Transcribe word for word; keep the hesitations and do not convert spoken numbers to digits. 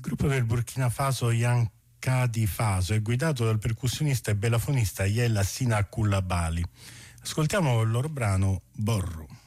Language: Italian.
gruppo del Burkina Faso Yankadi Faso è guidato dal percussionista e bellafonista Yella Sina Coulibaly. Ascoltiamo il loro brano Borro.